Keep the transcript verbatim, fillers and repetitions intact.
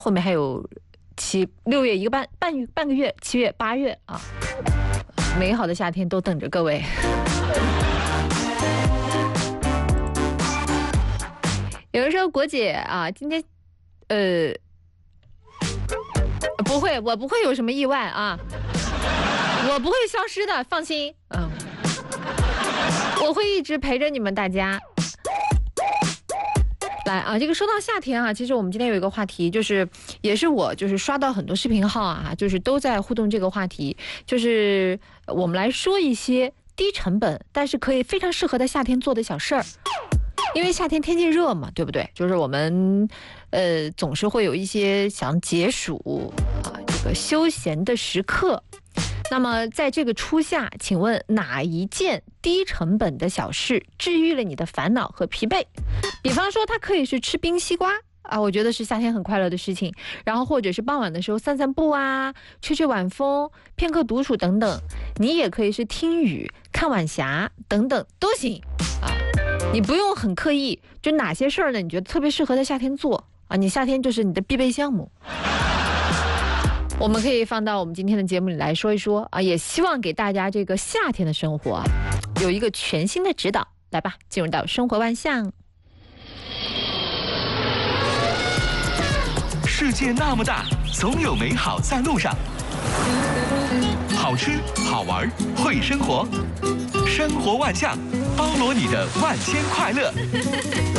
后面还有七六月一个半半月半个月，七月八月啊，美好的夏天都等着各位。有人说国姐啊，今天呃不会，我不会有什么意外啊，我不会消失的，放心，嗯，我会一直陪着你们大家。来啊，这个说到夏天啊，其实我们今天有一个话题，就是也是我就是刷到很多视频号啊，就是都在互动这个话题，就是我们来说一些低成本但是可以非常适合在夏天做的小事儿。因为夏天天气热嘛，对不对？就是我们呃总是会有一些想解暑啊这个休闲的时刻。那么在这个初夏，请问哪一件低成本的小事治愈了你的烦恼和疲惫？比方说它可以是吃冰西瓜啊，我觉得是夏天很快乐的事情，然后或者是傍晚的时候散散步啊，吹吹晚风，片刻独处等等。你也可以是听雨、看晚霞等等都行啊，你不用很刻意。就哪些事儿呢？你觉得特别适合在夏天做啊？你夏天就是你的必备项目。我们可以放到我们今天的节目里来说一说啊，也希望给大家这个夏天的生活啊有一个全新的指导。来吧，进入到生活万象。 世界那么大，总有美好在路上。好吃、好玩、会生活，生活万象，包罗你的万千快乐。